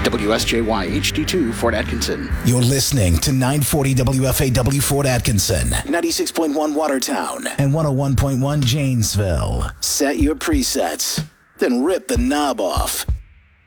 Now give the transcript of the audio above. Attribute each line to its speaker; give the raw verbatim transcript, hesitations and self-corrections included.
Speaker 1: W S J Y H D two Fort Atkinson.
Speaker 2: You're listening to nine forty W F A W Fort Atkinson, ninety-six point one Watertown, and one oh one point one Janesville. Set your presets, then rip the knob off.